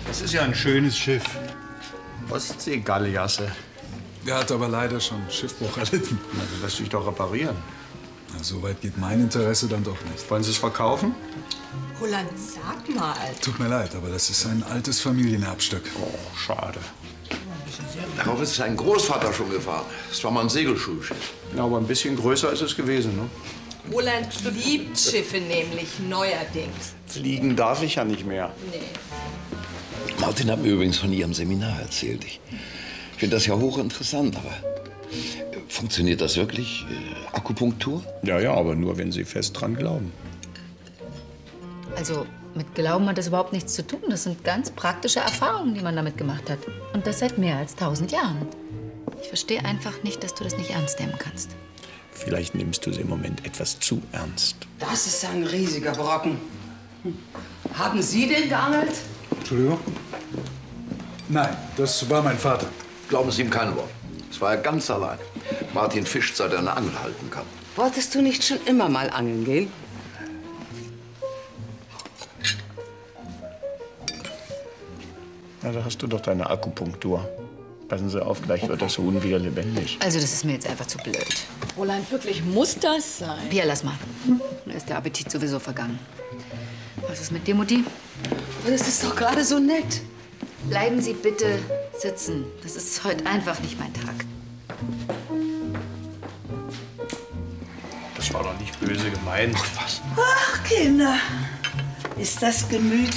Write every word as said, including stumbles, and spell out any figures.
Das ist ja ein schönes Schiff. Ostsee-Galliasse. Der hat aber leider schon Schiffbruch erlitten. Na, das lässt sich doch reparieren. Na, so weit geht mein Interesse dann doch nicht. Wollen Sie es verkaufen? Roland, sag mal. Tut mir leid, aber das ist ein altes Familienerbstück. Oh, schade. Darauf ist sein Großvater schon gefahren. Das war mal ein Segelschulschiff. Ja, aber ein bisschen größer ist es gewesen, ne? Roland liebt Schiffe nämlich neuerdings. Fliegen darf ich ja nicht mehr. Nee. Martin hat mir übrigens von Ihrem Seminar erzählt. Ich finde das ja hochinteressant, aber funktioniert das wirklich? Äh, Akupunktur? Ja, ja, aber nur, wenn Sie fest dran glauben. Also mit Glauben hat das überhaupt nichts zu tun. Das sind ganz praktische Erfahrungen, die man damit gemacht hat. Und das seit mehr als tausend Jahren. Ich verstehe einfach nicht, dass du das nicht ernst nehmen kannst. Vielleicht nimmst du sie im Moment etwas zu ernst. Das ist ein riesiger Brocken. Haben Sie den geangelt? Entschuldigung? Nein, das war mein Vater. Glauben Sie ihm kein Wort. Das war er ganz allein. Martin fischt, seit er eine Angel halten kann. Wolltest du nicht schon immer mal angeln gehen? Na, da hast du doch deine Akupunktur. Passen Sie auf, gleich wird das Huhn wieder lebendig. Also das ist mir jetzt einfach zu blöd. Roland, wirklich, muss das sein? Pia, lass mal. Da ist der Appetit sowieso vergangen. Was ist mit dir, Mutti? Aber das ist doch gerade so nett. Bleiben Sie bitte sitzen. Das ist heute einfach nicht mein Tag. Das war doch nicht böse gemeint. Ach, was? Ach, Kinder, ist das gemütlich?